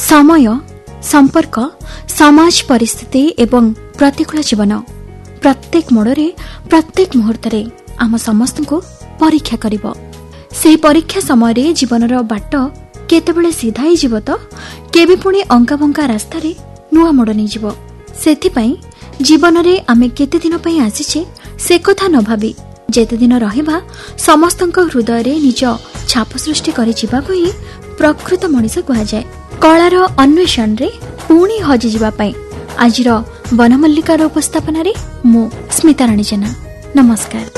समय, संपर्क, समाज परिस्थिति एवं प्रतिकूल जीवन प्रत्येक मोड़े प्रत्येक मुहूर्त आम समस्त को परीक्षा करिब। से परीक्षा समय जीवनर बाट केतेबेले सीधा जीव तो केबे पुणी अंका बंका रास्तार नुआ मोड़ नहीं जीव। सेथिपाई जीवन में आमे केते दिन पई आसीचे से कथा न भाबी जेते दिन रहिबा समस्तक हृदय रे निज छाप सृष्टि करि जीवाको ही प्रकृत मनीष कहा जाए। कलार अन्वेषण रे पुणी हजि जीवा पई आजिर वनमल्लिकार उपस्थापन रे मु स्मिता राणी जेना। नमस्कार।